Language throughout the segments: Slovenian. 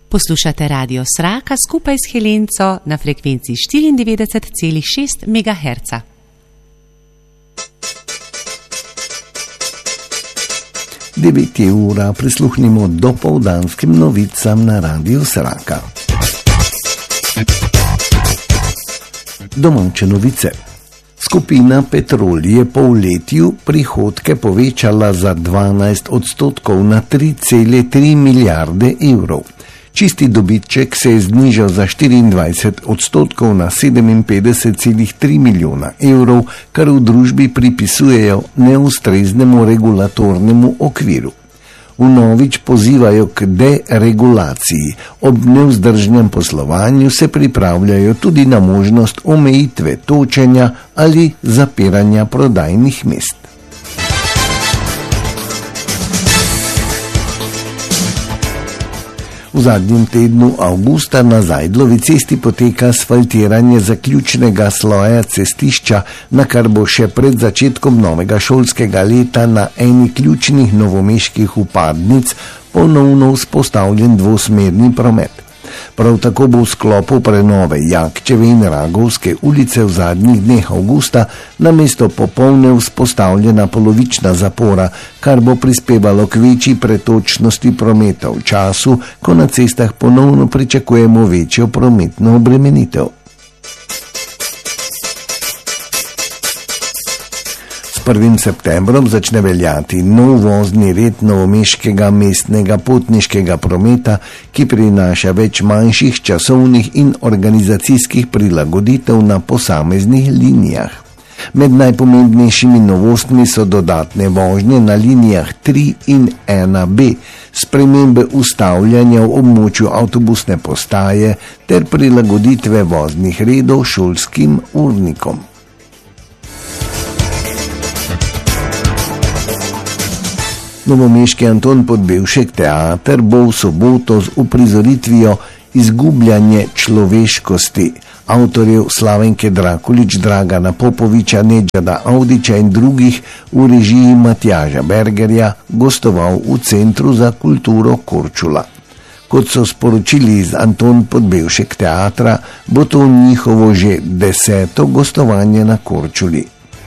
Poslušate Radio Sraka skupaj s Helenco na frekvenci 94,6 MHz. Devet je ura, prisluhnimo dopoldanskim novicam na Radio Sraka. Domače novice. Skupina Petrol je po letju prihodke povečala za 12% na 3,3 milijarde evrov. Čisti dobiček se je znižal za 24% na 57,3 milijona evrov, kar v družbi pripisujejo neustreznemu regulatornemu okviru. Vnovič pozivajo k deregulaciji. Ob nevzdržnem poslovanju se pripravljajo tudi na možnost omejitve točenja ali zapiranja prodajnih mest. V zadnjem tednu avgusta na Zajdlovi cesti poteka asfaltiranje zaključnega sloja cestišča, na kar bo še pred začetkom novega šolskega leta na eni ključnih novomeških vpadnic ponovno vzpostavljen dvosmerni promet. Prav tako bo v sklopu prenove Jakčeve in Ragovske ulice v zadnjih dneh avgusta namesto popolne vzpostavljena polovična zapora, kar bo prispevalo k večji pretočnosti prometa v času, ko na cestah ponovno pričakujemo večjo prometno obremenitev. S 1. septembrom začne veljati nov vozni red novomeškega mestnega potniškega prometa, ki prinaša več manjših časovnih in organizacijskih prilagoditev na posameznih linijah. Med najpomembnejšimi novostmi so dodatne vožnje na linijah 3 in 1B, spremembe ustavljanja v območju avtobusne postaje ter prilagoditve voznih redov šolskim urnikom. Novomeški Anton Podbevšek teater bo v soboto z uprizoritvijo Izgubljanje človeškosti avtorjev Slavenke Drakulić, Dragana Popoviča, Nedžada Audića in drugih v režiji Matjaža Bergerja gostoval v Centru za kulturo Korčula. Kot so sporočili iz Anton Podbevšek teatra, bo to njihovo že 10. gostovanje na Korčuli.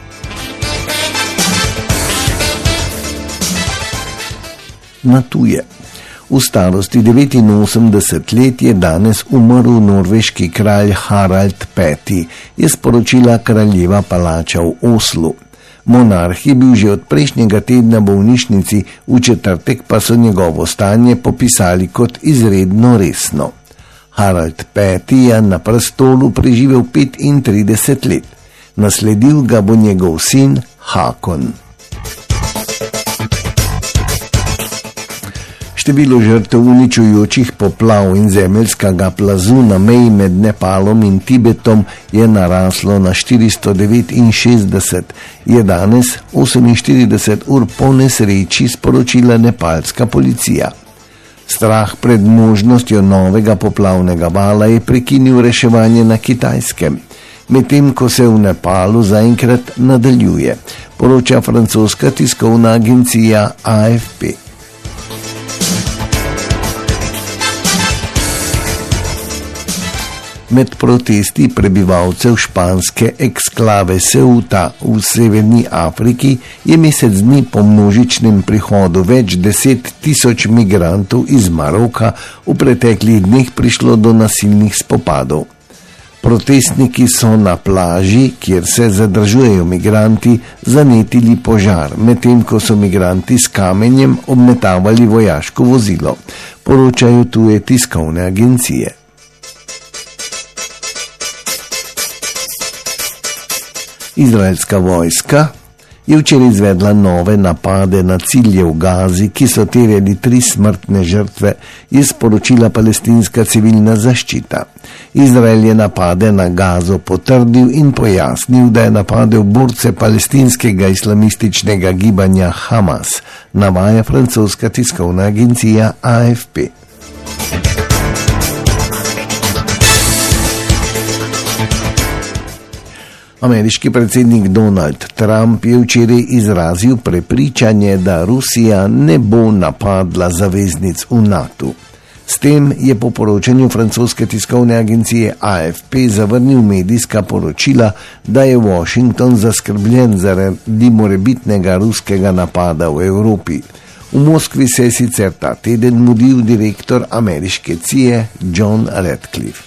Na tuje. V starosti 89 let je danes umrl norveški kralj Harald V, je sporočila kraljeva palača v Oslu. Monarh je bil že od prejšnjega tedna v bolnišnici, v četrtek pa so njegovo stanje popisali kot izredno resno. Harald V je na prestolu preživel 35 let. Nasledil ga bo njegov sin Hakon. Število žrtev uničujočih poplav in zemeljskega plazu na meji med Nepalom in Tibetom je naraslo na 469, je danes 48 ur po nesreči sporočila nepalska policija. Strah pred možnostjo novega poplavnega vala je prekinil reševanje na Kitajskem, medtem ko se v Nepalu zaenkrat nadaljuje, poroča francoska tiskovna agencija AFP. Med protesti prebivalcev španske eksklave Ceuta v severni Afriki je mesec dni po množičnem prihodu več 10.000 migrantov iz Maroka v preteklih dneh prišlo do nasilnih spopadov. Protestniki so na plaži, kjer se zadržujejo migranti, zanetili požar, medtem ko so migranti s kamenjem obmetavali vojaško vozilo, poročajo tuje tiskovne agencije. Izraelska vojska je včeraj izvedla nove napade na cilje v Gazi, ki so terjali 3 smrtne žrtve, je sporočila palestinska civilna zaščita. Izrael je napade na Gazo potrdil in pojasnil, da je napadel borce palestinskega islamističnega gibanja Hamas, navaja francoska tiskovna agencija AFP. Ameriški predsednik Donald Trump je včeraj izrazil prepričanje, da Rusija ne bo napadla zaveznic v NATO. S tem je po poročanju francoske tiskovne agencije AFP zavrnil medijska poročila, da je Washington zaskrbljen zaradi morebitnega ruskega napada v Evropi. V Moskvi se je sicer ta teden mudil direktor ameriške CIA John Ratcliffe.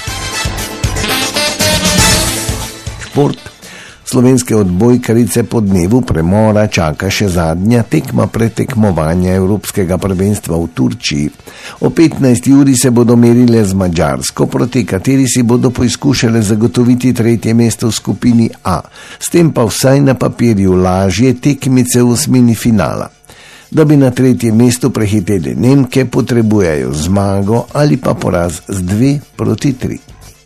Šport. Slovenske odbojkarice po dnevu premora čaka še zadnja tekma pretekmovanja Evropskega prvenstva v Turčiji. O 15. uri se bodo merile z Madžarsko, proti kateri si bodo poizkušale zagotoviti 3. mesto v skupini A, s tem pa vsaj na papirju lažje tekmice v osmini finala. Da bi na 3. mestu prehiteli Nemke, potrebujejo zmago ali pa poraz z 2-3.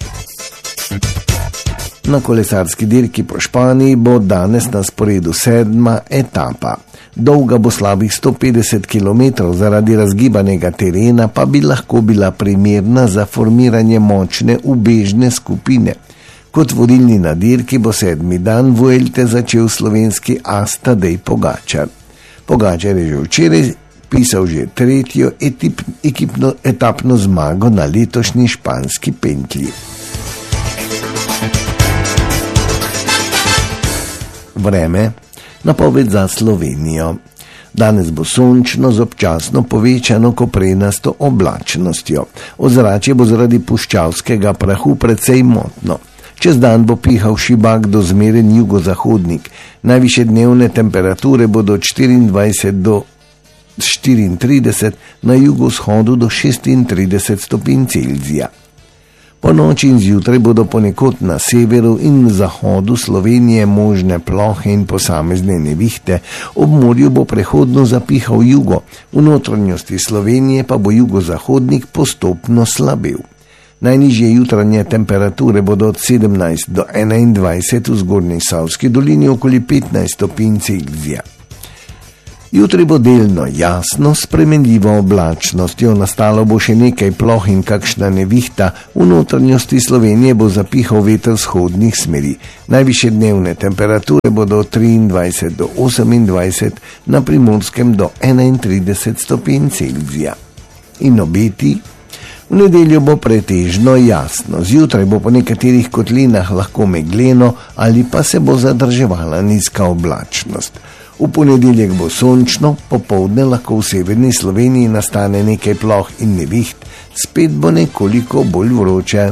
Na kolesarski dirki po Španiji bo danes na sporedu 7. etapa. Dolga bo slabih 150 km, zaradi razgibanega terena pa bi lahko bila primerna za formiranje močne ubežne skupine. Kot vodilni na dirki bo 7. dan Vuelte začel slovenski as Tadej Pogačar. Pogačar je že včeraj pisal že 3. etapno zmago na letošnji španski pentlji. Vreme, napoved za Slovenijo. Danes bo sončno z občasno povečano koprenasto oblačnostjo. Ozračje bo zaradi puščavskega prahu precej motno. Čez dan bo pihal šibak do zmeren jugozahodnik. Najvišje dnevne temperature bodo od 24 do 34, na jugovzhodu do 36 stopinj Celzija. Po noči in zjutraj bodo ponekod na severu in zahodu Slovenije možne plohe in posamezne nevihte, ob morju bo prehodno zapihal jugo, v notranjosti Slovenije pa bo jugozahodnik postopno slabel. Najnižje jutranje temperature bodo od 17 do 21 v zgornji Savski dolini, okoli 15 stopinj Celzija. Jutri bo delno jasno, s spremenljivo oblačnostjo, nastalo bo še nekaj ploh in kakšna nevihta, v notranjosti Slovenije bo zapihal veter vzhodnih smeri. Najvišje dnevne temperature bodo od 23 do 28, na Primorskem do 31 stopinj Celzija. In obeti. V nedeljo bo pretežno jasno, zjutraj bo po nekaterih kotlinah lahko megleno ali pa se bo zadrževala nizka oblačnost. V ponedeljek bo sončno, popoldne lahko v severni Sloveniji nastane nekaj ploh in neviht, spet bo nekoliko bolj vroče.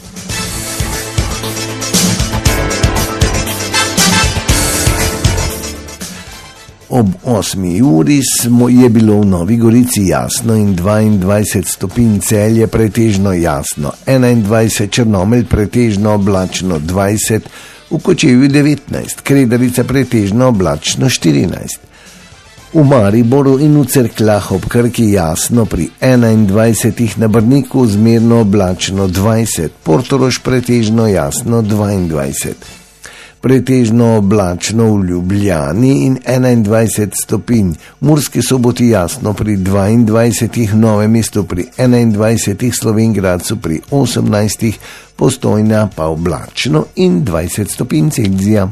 Ob 8. uri je bilo v Novi Gorici jasno in 22 stopinj, Celje pretežno jasno, 21, Črnomelj pretežno oblačno 20, v Kočevju 19, Kredarica pretežno oblačno 14. V Mariboru in v Cerkljah ob Krki jasno pri 21, na Brniku zmerno oblačno 20, Portorož pretežno jasno 22. Pretežno oblačno v Ljubljani in 21 stopinj, v Murski Soboti jasno pri 22, Novem mestu pri 21, Slovenj Gradcu pri 18, Postojna pa oblačno in 20 stopinj Celzija.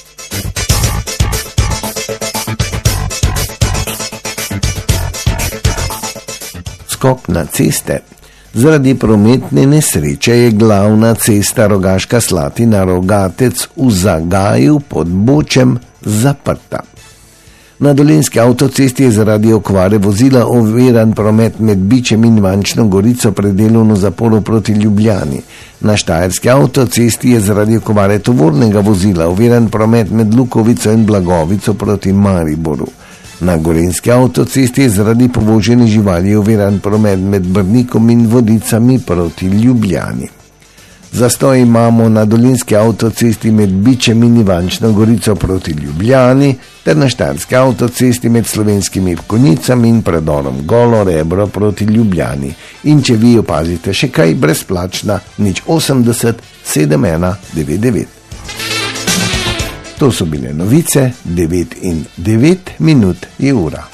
Skok na ceste. Zaradi prometne nesreče je glavna cesta Rogaška Slatina-Rogatec v Zagaju pod Bočem zaprta. Na Dolenjski avtocesti je zaradi okvare vozila oviran promet med Bičem in Ivančno Gorico pred delovno zaporo proti Ljubljani. Na Štajerski avtocesti je zaradi okvare tovornega vozila oviran promet med Lukovico in Blagovico proti Mariboru. Na Gorenjski avtocesti je zaradi povožene živali oviran promet med Brnikom in Vodicami proti Ljubljani. Zastoj imamo na Dolenjski avtocesti med Bičem in Ivančno Gorico proti Ljubljani ter na Štajerski avtocesti med Slovenskimi Konicami in predorom Golo Rebro proti Ljubljani. In če vi opazite še kaj, brezplačna 080 7199. To so bile novice, 9:09 je ura.